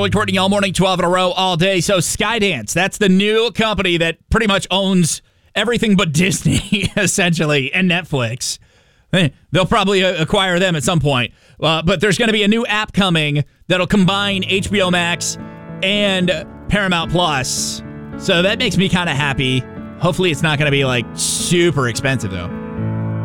Courtney, all morning, 12 in a row, all day. So Skydance, that's the new company that pretty much owns everything but Disney, essentially, and Netflix. They'll probably acquire them at some point. But there's going to be a new app coming that'll combine HBO Max and Paramount Plus. So that makes me kind of happy. Hopefully it's not going to be like super expensive, though.